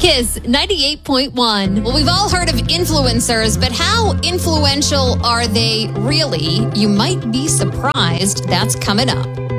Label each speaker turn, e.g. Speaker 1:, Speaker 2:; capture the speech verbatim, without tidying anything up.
Speaker 1: Kiss ninety-eight point one. Well, we've all heard of influencers, but how influential are they really? You might be surprised. That's coming up.